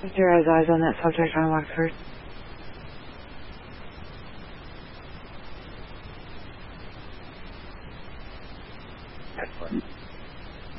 Sister has eyes on that subject on Wexford. Excellent.